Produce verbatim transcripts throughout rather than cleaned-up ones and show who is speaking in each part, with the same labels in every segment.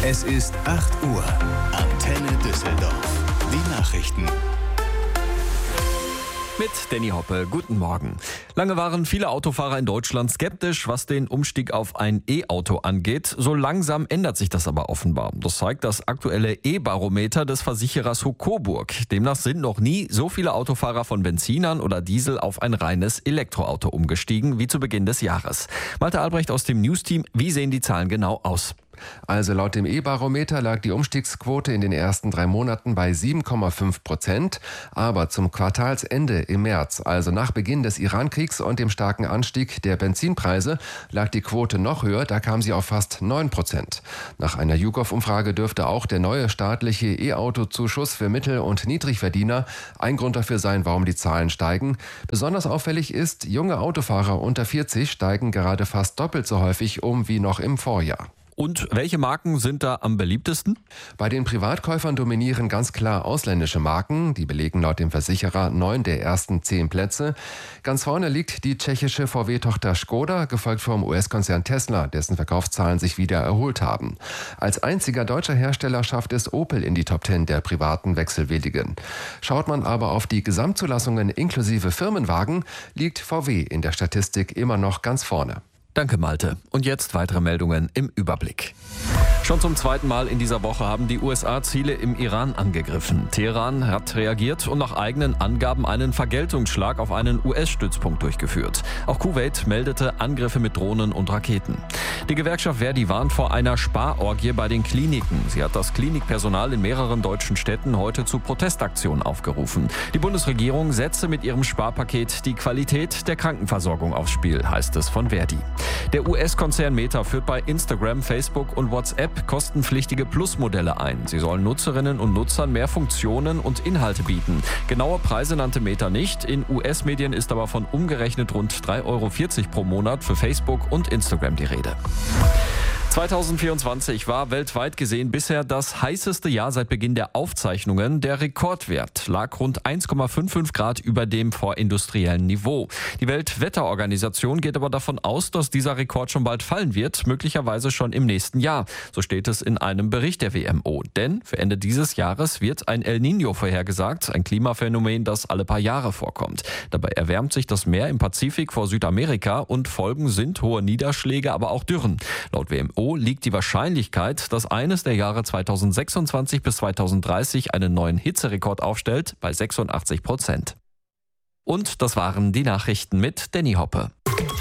Speaker 1: Es ist acht Uhr. Antenne Düsseldorf. Die Nachrichten.
Speaker 2: Mit Danny Hoppe, guten Morgen. Lange waren viele Autofahrer in Deutschland skeptisch, was den Umstieg auf ein E-Auto angeht. So langsam ändert sich das aber offenbar. Das zeigt das aktuelle E-Barometer des Versicherers Huck Coburg. Demnach sind noch nie so viele Autofahrer von Benzinern oder Diesel auf ein reines Elektroauto umgestiegen wie zu Beginn des Jahres. Malte Albrecht aus dem News-Team, wie sehen die Zahlen genau aus?
Speaker 3: Also laut dem E-Barometer lag die Umstiegsquote in den ersten drei Monaten bei sieben Komma fünf Prozent. Aber zum Quartalsende im März, also nach Beginn des Iran-Kriegs und dem starken Anstieg der Benzinpreise, lag die Quote noch höher, da kam sie auf fast neun Prozent. Nach einer YouGov-Umfrage dürfte auch der neue staatliche E-Auto-Zuschuss für Mittel- und Niedrigverdiener ein Grund dafür sein, warum die Zahlen steigen. Besonders auffällig ist, junge Autofahrer unter vierzig steigen gerade fast doppelt so häufig um wie noch im Vorjahr.
Speaker 2: Und welche Marken sind da am beliebtesten?
Speaker 3: Bei den Privatkäufern dominieren ganz klar ausländische Marken. Die belegen laut dem Versicherer neun der ersten zehn Plätze. Ganz vorne liegt die tschechische V W-Tochter Škoda, gefolgt vom U S-Konzern Tesla, dessen Verkaufszahlen sich wieder erholt haben. Als einziger deutscher Hersteller schafft es Opel in die Top zehn der privaten Wechselwilligen. Schaut man aber auf die Gesamtzulassungen inklusive Firmenwagen, liegt V W in der Statistik immer noch ganz vorne.
Speaker 2: Danke, Malte. Und jetzt weitere Meldungen im Überblick. Schon zum zweiten Mal in dieser Woche haben die U S A Ziele im Iran angegriffen. Teheran hat reagiert und nach eigenen Angaben einen Vergeltungsschlag auf einen U S-Stützpunkt durchgeführt. Auch Kuwait meldete Angriffe mit Drohnen und Raketen. Die Gewerkschaft Verdi warnt vor einer Sparorgie bei den Kliniken. Sie hat das Klinikpersonal in mehreren deutschen Städten heute zu Protestaktionen aufgerufen. Die Bundesregierung setze mit ihrem Sparpaket die Qualität der Krankenversorgung aufs Spiel, heißt es von Verdi. Der U S-Konzern Meta führt bei Instagram, Facebook und WhatsApp kostenpflichtige Plus-Modelle ein. Sie sollen Nutzerinnen und Nutzern mehr Funktionen und Inhalte bieten. Genaue Preise nannte Meta nicht. In U S-Medien ist aber von umgerechnet rund drei Euro vierzig pro Monat für Facebook und Instagram die Rede. zweitausendvierundzwanzig war weltweit gesehen bisher das heißeste Jahr seit Beginn der Aufzeichnungen. Der Rekordwert lag rund eins Komma fünfundfünfzig Grad über dem vorindustriellen Niveau. Die Weltwetterorganisation geht aber davon aus, dass dieser Rekord schon bald fallen wird, möglicherweise schon im nächsten Jahr. So steht es in einem Bericht der W M O. Denn für Ende dieses Jahres wird ein El Niño vorhergesagt, ein Klimaphänomen, das alle paar Jahre vorkommt. Dabei erwärmt sich das Meer im Pazifik vor Südamerika und Folgen sind hohe Niederschläge, aber auch Dürren. Laut W M O liegt die Wahrscheinlichkeit, dass eines der Jahre zweitausendsechsundzwanzig bis zweitausenddreißig einen neuen Hitzerekord aufstellt, bei sechsundachtzig Prozent. Und das waren die Nachrichten mit Danny Hoppe.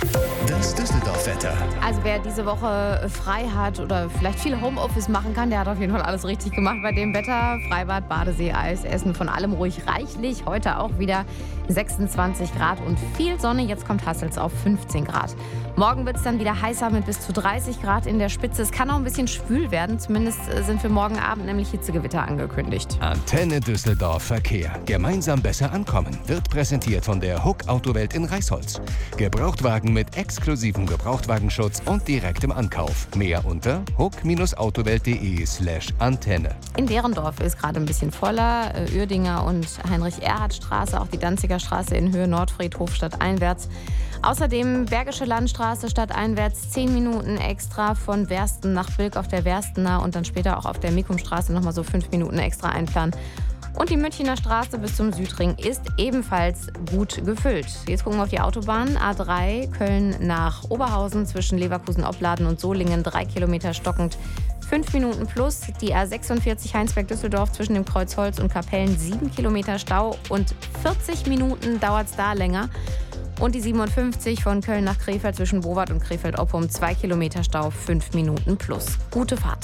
Speaker 1: Das Düsseldorf-Wetter.
Speaker 4: Also wer diese Woche frei hat oder vielleicht viel Homeoffice machen kann, der hat auf jeden Fall alles richtig gemacht bei dem Wetter. Freibad, Badesee, Eis, Essen, von allem ruhig reichlich. Heute auch wieder sechsundzwanzig Grad und viel Sonne. Jetzt kommt Hassels auf fünfzehn Grad. Morgen wird es dann wieder heißer mit bis zu dreißig Grad in der Spitze. Es kann auch ein bisschen schwül werden. Zumindest sind für morgen Abend nämlich Hitzegewitter angekündigt.
Speaker 1: Antenne Düsseldorf Verkehr. Gemeinsam besser ankommen. Wird präsentiert von der Huck Autowelt in Reisholz. Gebrauchtwagen mit exklusivem Gebrauchtwagenschutz und direktem Ankauf. Mehr unter huck-autowelt.de slash Antenne.
Speaker 4: In Derendorf ist gerade ein bisschen voller. Uerdinger und Heinrich-Erhardt-Straße, auch die Danziger Straße in Höhe Nordfriedhof stadteinwärts. Außerdem Bergische Landstraße stadteinwärts zehn Minuten extra von Wersten nach Bilk auf der Werstener und dann später auch auf der Mikumstraße nochmal so fünf Minuten extra einplanen. Und die Münchner Straße bis zum Südring ist ebenfalls gut gefüllt. Jetzt gucken wir auf die Autobahn. A drei Köln nach Oberhausen zwischen Leverkusen-Opladen und Solingen. Drei Kilometer stockend. Fünf Minuten plus. Die A sechsundvierzig Heinsberg-Düsseldorf zwischen dem Kreuzholz und Kapellen. Sieben Kilometer Stau und vierzig Minuten dauert es da länger. Und die siebenundfünfzig von Köln nach Krefeld zwischen Bowart und Krefeld-Oppum. Zwei Kilometer Stau, fünf Minuten plus. Gute Fahrt.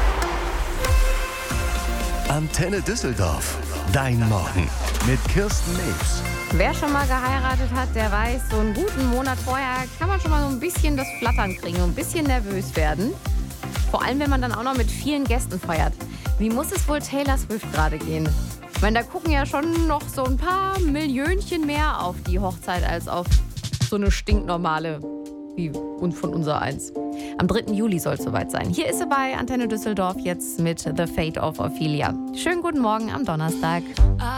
Speaker 1: Antenne Düsseldorf. Dein Morgen mit Kirsten Neves.
Speaker 4: Wer schon mal geheiratet hat, der weiß, so einen guten Monat vorher kann man schon mal so ein bisschen das Flattern kriegen, so ein bisschen nervös werden. Vor allem, wenn man dann auch noch mit vielen Gästen feiert. Wie muss es wohl Taylor Swift gerade gehen? Ich meine, da gucken ja schon noch so ein paar Millionchen mehr auf die Hochzeit als auf so eine stinknormale wie und von unser eins. Am dritten Juli soll es soweit sein. Hier ist sie bei Antenne Düsseldorf jetzt mit The Fate of Ophelia. Schönen guten Morgen am Donnerstag.